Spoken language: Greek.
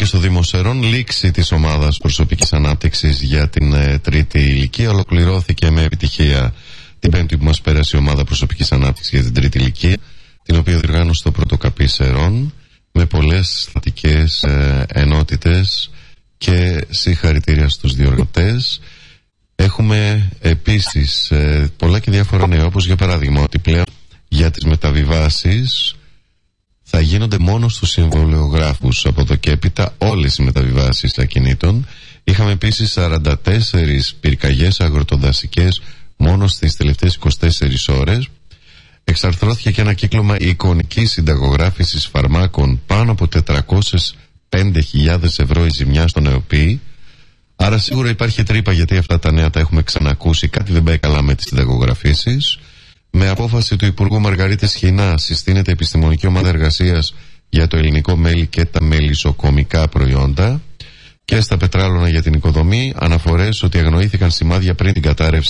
και στο Δήμο Σερών. Λήξη της ομάδας προσωπικής ανάπτυξης για την τρίτη ηλικία ολοκληρώθηκε με επιτυχία την Πέμπτη που μας πέρασε η ομάδα προσωπικής ανάπτυξης για την τρίτη ηλικία, την οποία διοργάνωσε το Πρωτοκαπή Σερών με πολλές θετικές ενότητες και συγχαρητήρια στους διοργανωτές. Έχουμε επίσης πολλά και διάφορα νέα, όπως για παράδειγμα ότι πλέον για τις μεταβιβάσεις θα γίνονται μόνο στους συμβολιογράφους από εδώ και έπειτα όλες οι μεταβιβάσεις ακινήτων. Είχαμε επίσης 44 πυρκαγιές αγροτοδασικές μόνο στις τελευταίες 24 ώρες. Εξαρθρώθηκε και ένα κύκλωμα εικονικής συνταγογράφησης φαρμάκων, πάνω από 405.000 ευρώ η ζημιά στον ΕΟΠΗ. Άρα σίγουρα υπάρχει τρύπα, γιατί αυτά τα νέα τα έχουμε ξανακούσει. Κάτι δεν πάει καλά με τις συνταγογραφήσεις. Με απόφαση του Υπουργού Μαργαρίτης Σχοινά συστήνεται επιστημονική ομάδα εργασίας για το ελληνικό μέλι και τα μελισσοκομικά προϊόντα. Και στα πετράλωνα για την οικοδομή αναφορές ότι αγνοήθηκαν σημάδια πριν την κατάρρευση